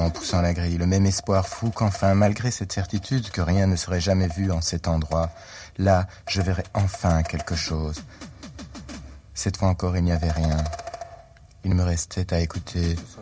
en poussant la grille, le même espoir fou qu'enfin, malgré cette certitude que rien ne serait jamais vu en cet endroit, là, je verrais enfin quelque chose. Cette fois encore, il n'y avait rien. Il me restait à écouter